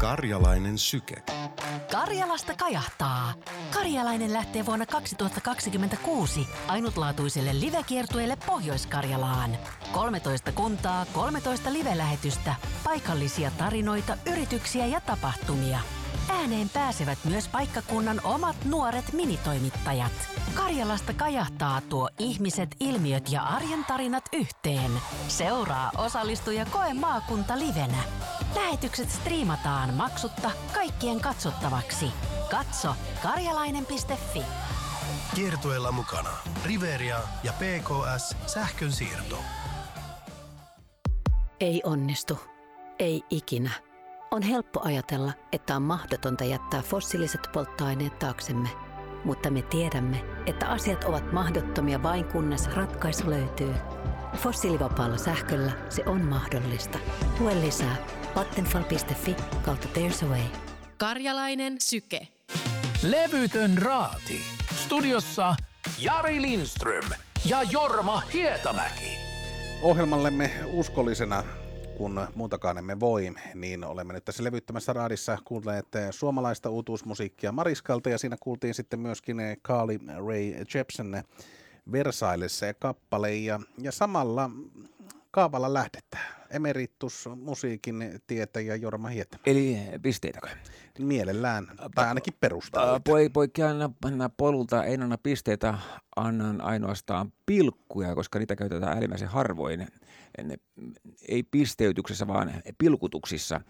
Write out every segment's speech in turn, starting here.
Karjalainen syke. Karjalasta kajahtaa. Karjalainen lähtee vuonna 2026 ainutlaatuiselle livekiertueelle Pohjois-Karjalaan. 13 kuntaa, 13 live-lähetystä, paikallisia tarinoita, yrityksiä ja tapahtumia. Ääneen pääsevät myös paikkakunnan omat nuoret minitoimittajat. Karjalasta kajahtaa tuo ihmiset, ilmiöt ja arjen tarinat yhteen. Seuraa, osallistu ja koe maakunta livenä. Lähetykset striimataan maksutta kaikkien katsottavaksi. Katso karjalainen.fi. Kiertueella mukana Riveria ja PKS sähkönsiirto. Ei onnistu. Ei ikinä. On helppo ajatella, että on mahdotonta jättää fossiiliset polttoaineet taaksemme. Mutta me tiedämme, että asiat ovat mahdottomia vain kunnes ratkaisu löytyy. Fossiilivapaalla sähköllä se on mahdollista. Lue lisää vattenfall.fi/there's a way. Karjalainen syke. Levytön raati. Studiossa Jari Lindström ja Jorma Hietamäki. Ohjelmallemme uskollisena, kun muutakaan emme voi, niin olemme nyt tässä levyttömässä raadissa kuulleet suomalaista uutuusmusiikkia Mariskalta, ja siinä kuultiin sitten myöskin Carly Rae Jepsen Versailles-kappale, ja samalla kaavalla lähdetään. Emeritus-musiikin tietäjä Jorma Hietamäki. Eli pisteitäkö? Mielellään, tai ainakin perustaa. Poikkean polulta, en anna pisteitä, annan ainoastaan pilkkuja, koska niitä käytetään äärimmäisen harvoin. Ei pisteytyksessä, vaan pilkutuksissa.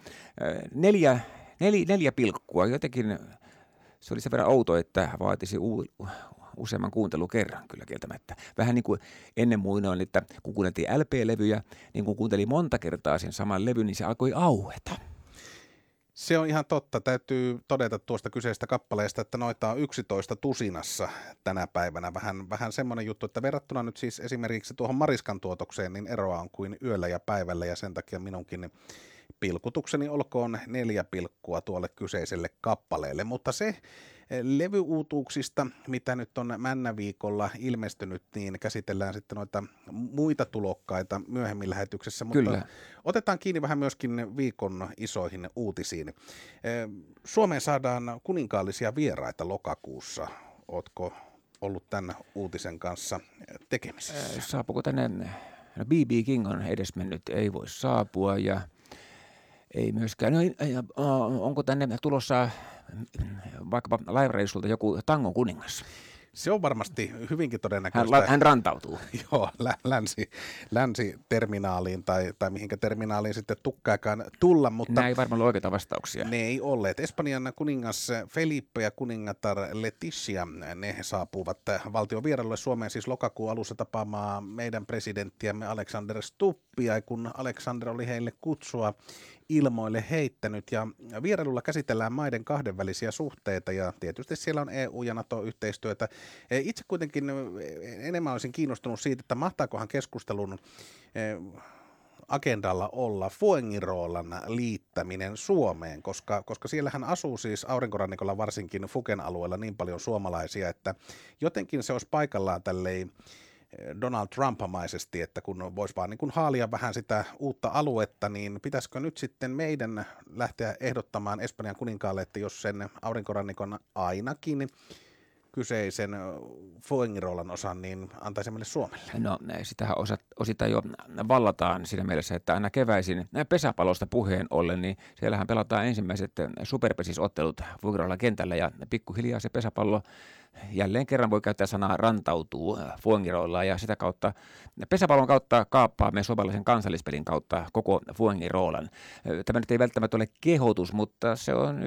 Neljä pilkkua. Jotenkin se oli sen verran outo, että vaatisi useamman kuuntelukerran kyllä kieltämättä. Vähän niin kuin ennen muinoin, että kun kuunneltiin LP-levyjä, niin kun kuunteli monta kertaa sen saman levyn, niin se alkoi aueta. Se on ihan totta. Täytyy todeta tuosta kyseisestä kappaleesta, että noita on 11 tusinassa tänä päivänä. Vähän semmoinen juttu, että verrattuna nyt siis esimerkiksi tuohon Mariskan tuotokseen, niin eroa on kuin yöllä ja päivällä, ja sen takia minunkin pilkutukseni olkoon 4 pilkkua tuolle kyseiselle kappaleelle. Mutta se levyuutuuksista, mitä nyt on Männäviikolla ilmestynyt, niin käsitellään sitten noita muita tulokkaita myöhemmin lähetyksessä. Mutta kyllä, otetaan kiinni vähän myöskin viikon isoihin uutisiin. Suomeen saadaan kuninkaallisia vieraita lokakuussa. Ootko ollut tämän uutisen kanssa tekemisissä? Saapuuko tänne? No, B.B. King on edesmennyt, ei voi saapua, ja ei myöskään. No, onko tänne tulossa vaikkapa laivareissulta joku tangon kuningas? Se on varmasti hyvinkin todennäköistä. Hän rantautuu. Joo, länsiterminaaliin tai mihinkä terminaaliin sitten tukkaakaan tulla. Mutta nämä ei varmaan ole oikeita vastauksia. Ne ei olleet. Espanjan kuningas Felipe ja kuningatar Leticia, ne saapuvat valtion vierailulle Suomeen siis lokakuun alussa tapaamaan meidän presidenttiämme Alexander Stubbia, ja kun Alexander oli heille kutsua ilmoille heittänyt, ja vierailulla käsitellään maiden kahdenvälisiä suhteita, ja tietysti siellä on EU- ja NATO-yhteistyötä. Itse kuitenkin enemmän olisin kiinnostunut siitä, että mahtaakohan keskustelun agendalla olla Fuengirolan liittäminen Suomeen, koska siellähän asuu siis aurinkorannikolla varsinkin Fuken alueella niin paljon suomalaisia, että jotenkin se olisi paikallaan tälleen Donald Trump-maisesti, että kun voisi vaan niin kuin haalia vähän sitä uutta aluetta, niin pitäisikö nyt sitten meidän lähteä ehdottamaan Espanjan kuninkaalle, että jos sen aurinkorannikon ainakin kyseisen Fuengirolan osan, niin antaisi meille Suomelle? No, sitähän osittain jo vallataan siinä mielessä, että aina keväisin pesäpallosta puheen ollen, niin siellähän pelataan ensimmäiset superpesisottelut Fuengirolan kentällä, ja pikkuhiljaa se pesäpallo jälleen kerran voi käyttää sanaa rantautuu Fuengirolaan, ja sitä kautta pesäpallon kautta kaappaamme suomalaisen kansallispelin kautta koko Fuengirolan. Tämä nyt ei välttämättä ole kehotus, mutta se on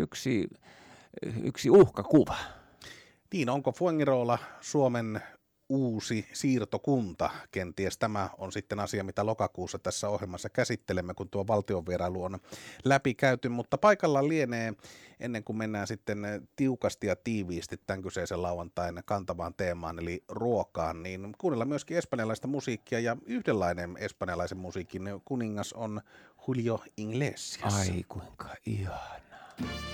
yksi uhkakuva. Niin, onko Fuengirola Suomen uusi siirtokunta? Kenties tämä on sitten asia, mitä lokakuussa tässä ohjelmassa käsittelemme, kun tuo valtionvierailu on läpikäyty, mutta paikallaan lienee, ennen kuin mennään sitten tiukasti ja tiiviisti tämän kyseisen lauantain kantavaan teemaan, eli ruokaan, niin kuunnellaan myöskin espanjalaista musiikkia, ja yhdenlainen espanjalaisen musiikin kuningas on Julio Iglesias. Ai kuinka ihana.